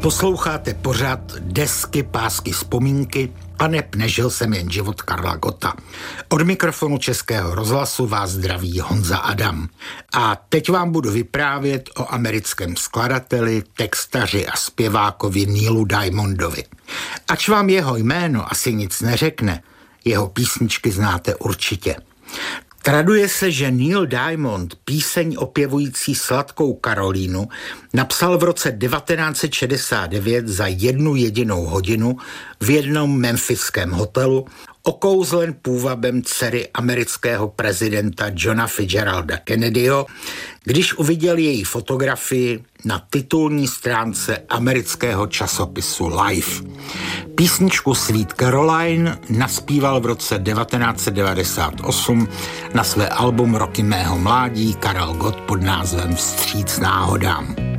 Posloucháte pořad Desky, pásky, vzpomínky a nežil jsem jen život Karla Gotta. Od mikrofonu Českého rozhlasu vás zdraví Honza Adam. A teď vám budu vyprávět o americkém skladateli, textaři a zpěvákovi Nealu Diamondovi. Ač vám jeho jméno asi nic neřekne, jeho písničky znáte určitě. Traduje se, že Neil Diamond píseň opěvující Sladkou Karolínu napsal v roce 1969 za 1 jedinou hodinu v jednom memphiském hotelu, okouzlen půvabem dcery amerického prezidenta Johna Fitzgeralda Kennedyho, když uviděl její fotografii na titulní stránce amerického časopisu Life. Písničku Sweet Caroline naspíval v roce 1998 na své album Roky mého mládí Karel Gott pod názvem Vstříc náhodám.